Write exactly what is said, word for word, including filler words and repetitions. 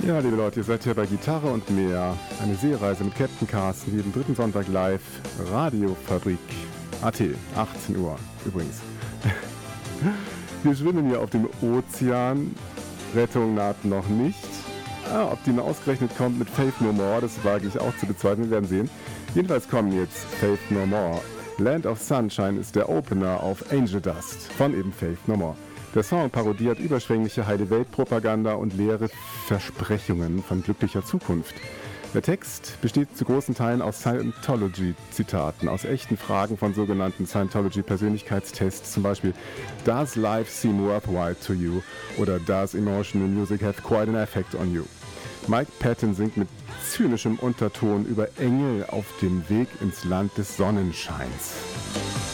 Ja, liebe Leute, ihr seid hier bei Gitarre und mehr. Eine Seereise mit Captain Carsten, jeden dritten Sonntag live. Radiofabrik A T, achtzehn Uhr übrigens. Wir schwimmen hier auf dem Ozean. Rettung naht noch nicht. Ah, ob die noch ausgerechnet kommt mit Faith No More, das wage ich auch zu bezweifeln, wir werden sehen. Jedenfalls kommen jetzt Faith No More. Land of Sunshine ist der Opener auf Angel Dust von eben Faith No More. Der Song parodiert überschwängliche Heile-Welt-Propaganda und leere Versprechungen von glücklicher Zukunft. Der Text besteht zu großen Teilen aus Scientology-Zitaten, aus echten Fragen von sogenannten Scientology-Persönlichkeitstests, zum Beispiel Does life seem worthwhile to you? Oder Does emotional music have quite an effect on you? Mike Patton singt mit zynischem Unterton über Engel auf dem Weg ins Land des Sonnenscheins.